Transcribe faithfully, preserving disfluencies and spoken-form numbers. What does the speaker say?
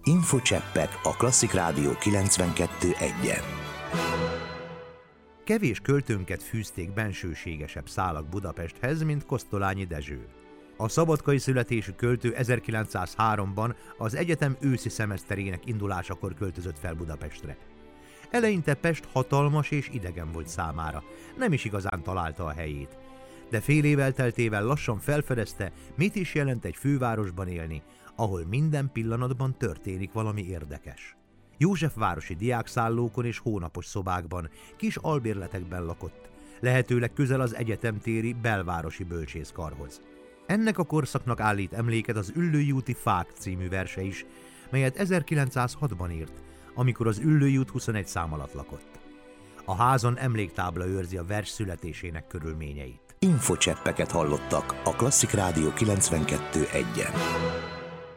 Infocseppek a Klasszik Rádió kilencvenkettő egyen. Kevés költőnket fűzték bensőségesebb szálak Budapesthez, mint Kosztolányi Dezső. A szabadkai születésű költő ezerkilencszázháromban az egyetem őszi szemeszterének indulásakor költözött fel Budapestre. Eleinte Pest hatalmas és idegen volt számára, nem is igazán találta a helyét. De fél év elteltével lassan felfedezte, mit is jelent egy fővárosban élni, ahol minden pillanatban történik valami érdekes. Józsefvárosi diákszállókon és hónapos szobákban, kis albérletekben lakott, lehetőleg közel az egyetemtéri belvárosi bölcsészkarhoz. Ennek a korszaknak állít emléket az Üllői úti Fák című verse is, melyet ezerkilencszázhatban írt, amikor az Üllői út huszonegy szám alatt lakott. A házon emléktábla őrzi a vers születésének körülményeit. Infocseppeket hallottak a Klasszik Rádió kilencvenkettő egyen.